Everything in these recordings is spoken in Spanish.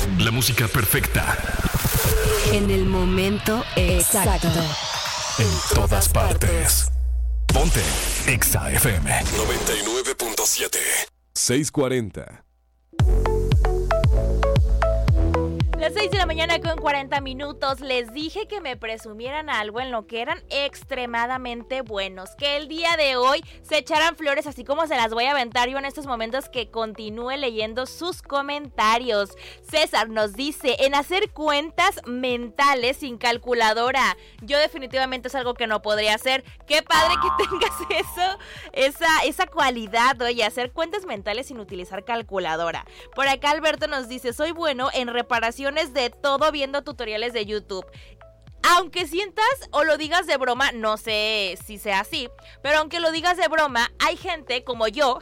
La música perfecta. En el momento exacto. En todas partes. Ponte Exa FM 99.7 640. Las 6 de la mañana con 40 minutos. Les dije que me presumieran algo en lo que eran extremadamente buenos. Que el día de hoy se echaran flores, así como se las voy a aventar yo en estos momentos, que continúe leyendo sus comentarios. César nos dice, en hacer cuentas mentales sin calculadora. Yo definitivamente es algo que no podría hacer. Qué padre que tengas esa cualidad, oye, hacer cuentas mentales sin utilizar calculadora. Por acá Alberto nos dice, soy bueno en reparación de todo viendo tutoriales de YouTube. Aunque sientas o lo digas de broma, no sé si sea así, pero aunque lo digas de broma, hay gente como yo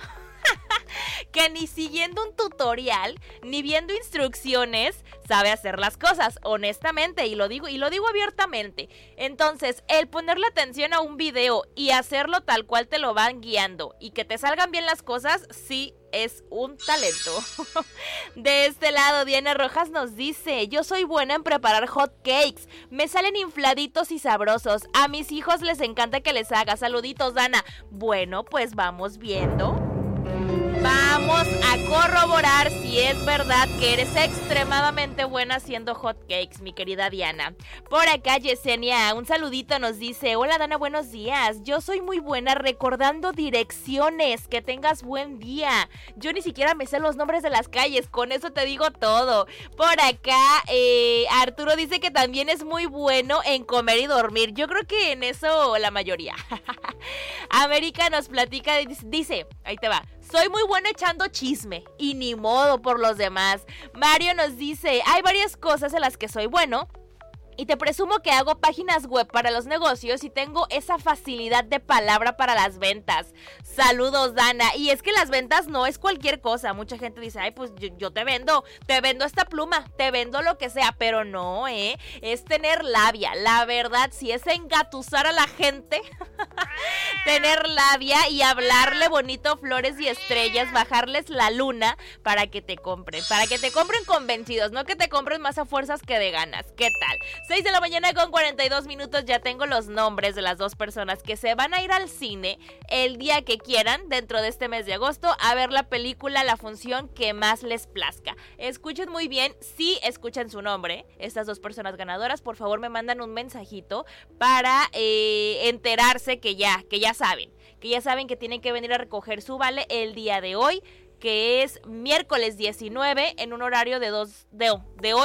que ni siguiendo un tutorial, ni viendo instrucciones, sabe hacer las cosas, honestamente, y lo digo abiertamente. Entonces, el ponerle atención a un video y hacerlo tal cual te lo van guiando y que te salgan bien las cosas, sí es un talento. De este lado, Diana Rojas nos dice, yo soy buena en preparar hot cakes, me salen infladitos y sabrosos, a mis hijos les encanta que les haga. Saluditos, Dana. Bueno, pues vamos viendo. Vamos a corroborar si es verdad que eres extremadamente buena haciendo hot cakes, mi querida Diana. Por acá Yesenia, un saludito, nos dice, hola Dana, buenos días. Yo soy muy buena recordando direcciones, que tengas buen día. Yo ni siquiera me sé los nombres de las calles, con eso te digo todo. Por acá Arturo dice que también es muy bueno en comer y dormir. Yo creo que en eso la mayoría. América nos platica, dice, ahí te va. Soy muy bueno echando chisme y ni modo por los demás. Mario nos dice, hay varias cosas en las que soy bueno y te presumo que hago páginas web para los negocios y tengo esa facilidad de palabra para las ventas. Saludos, Dana. Y es que las ventas no es cualquier cosa. Mucha gente dice, ay, pues yo te vendo esta pluma, te vendo lo que sea, pero no, es tener labia. La verdad, si es engatusar a la gente, tener labia y hablarle bonito, flores y estrellas, bajarles la luna para que te compren convencidos, no que te compren más a fuerzas que de ganas. ¿Qué tal? 6 de la mañana con 42 minutos, ya tengo los nombres de las dos personas que se van a ir al cine el día que quieran dentro de este mes de agosto a ver la película, la función que más les plazca. Escuchen muy bien, sí escuchan su nombre, estas dos personas ganadoras, por favor me mandan un mensajito para enterarse que ya saben que tienen que venir a recoger su vale el día de hoy, que es miércoles 19 en un horario de 8